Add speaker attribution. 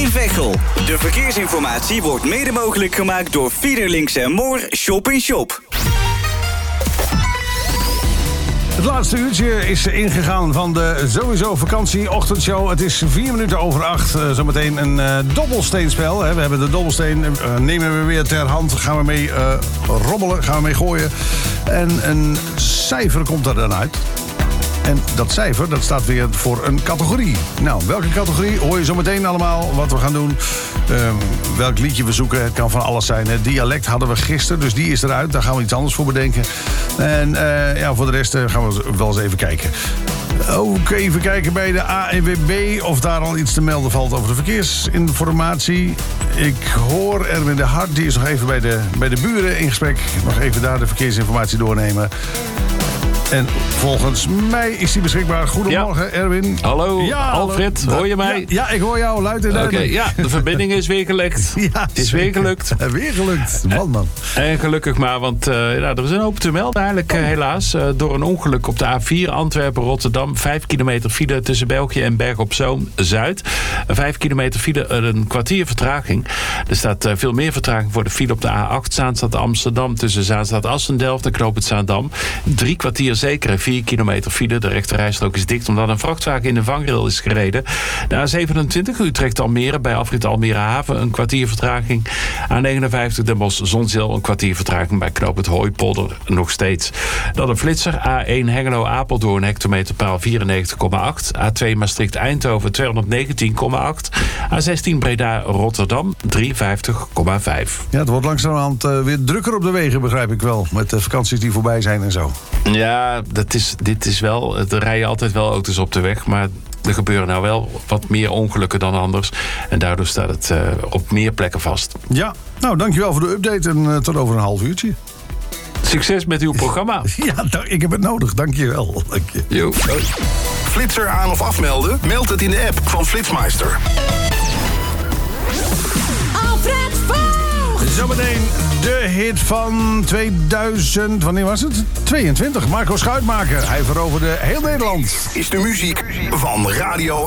Speaker 1: in Veghel. De verkeersinformatie wordt mede mogelijk gemaakt door Fiederlinks en Moor Shop in Shop.
Speaker 2: Het laatste uurtje is ingegaan van de sowieso vakantieochendshow. Het is 8:04. Zometeen een dobbelsteenspel. We hebben de dobbelsteen, nemen we weer ter hand. Gaan we mee rommelen, gaan we mee gooien. En een cijfer komt er dan uit. En dat cijfer, dat staat weer voor een categorie. Nou, welke categorie hoor je zo meteen allemaal wat we gaan doen. Welk liedje we zoeken, het kan van alles zijn. Het dialect hadden we gisteren, dus die is eruit. Daar gaan we iets anders voor bedenken. En voor de rest gaan we wel eens even kijken. Ook even kijken bij de ANWB of daar al iets te melden valt over de verkeersinformatie. Ik hoor Erwin de Hart, die is nog even bij de buren in gesprek. Nog even daar de verkeersinformatie doornemen. En volgens mij is die beschikbaar. Goedemorgen, Erwin.
Speaker 3: Hallo,
Speaker 2: ja,
Speaker 3: Alfred. Hoor je mij?
Speaker 2: Ja, ik hoor jou luid en duidelijk.
Speaker 3: Oké, ja, de verbinding is weer gelekt.
Speaker 2: Ja,
Speaker 3: het is weer gelukt.
Speaker 2: Weer gelukt. Man.
Speaker 3: En gelukkig maar, want er is een hoop te melden eigenlijk helaas. Door een ongeluk op de A4 Antwerpen-Rotterdam. 5 kilometer file tussen België en Berg op Zoom Zuid. 5 kilometer file, een kwartier vertraging. Er staat veel meer vertraging voor de file op de A8 Zaanstad-Amsterdam. Tussen Zaanstad-Assendelft en Knoop het Zaandam. 3 kwartier zeker, 4 kilometer file. De rechterrijstrook is dicht omdat een vrachtwagen in de vangrail is gereden. De A27 Utrecht-Almere bij afrit Almere Haven een kwartier vertraging. A59 Den Bosch-Zonzeel een kwartier vertraging bij knoop het Hooipolder nog steeds. Dan een flitser A1 Hengelo-Apeldoorn hectometerpaal 94,8. A2 Maastricht-Eindhoven 219,8. A16 Breda-Rotterdam 53,5.
Speaker 2: Ja, het wordt langzamerhand weer drukker op de wegen, begrijp ik wel. Met de vakanties die voorbij zijn en zo.
Speaker 3: Ja, dit is wel... Er rijden altijd wel auto's op de weg, maar er gebeuren nou wel wat meer ongelukken dan anders. En daardoor staat het op meer plekken vast.
Speaker 2: Ja, nou dankjewel voor de update en tot over een half uurtje.
Speaker 3: Succes met uw programma.
Speaker 2: Ja, ik heb het nodig. Dankjewel. Dank je.
Speaker 3: Jo.
Speaker 4: Flitser aan of afmelden? Meld het in de app van Flitsmeister.
Speaker 5: Alfred Voogd!
Speaker 2: Zometeen de hit van 2000... Wanneer was het? 22. Marco Schuitmaker. Hij veroverde heel Nederland.
Speaker 4: Is de muziek van Radio